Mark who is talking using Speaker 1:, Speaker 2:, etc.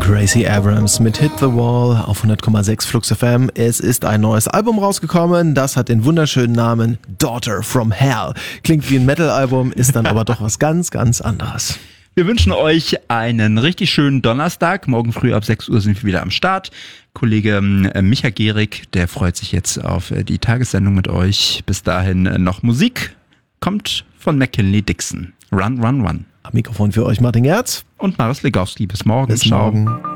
Speaker 1: Gracie Abrams mit Hit the Wall auf 100,6 Flux FM. Es ist ein neues Album rausgekommen, das hat den wunderschönen Namen Daughter from Hell. Klingt wie ein Metal-Album, ist dann aber doch was ganz, ganz anderes.
Speaker 2: Wir wünschen euch einen richtig schönen Donnerstag. Morgen früh ab 6 Uhr sind wir wieder am Start. Kollege Micha Gehrig, der freut sich jetzt auf die Tagessendung mit euch. Bis dahin noch Musik. Kommt von McKinley Dixon. Run, run, run.
Speaker 1: Am Mikrofon für euch Martin Gerz
Speaker 2: und Maris Legowski. Bis morgen.
Speaker 1: Bis morgen.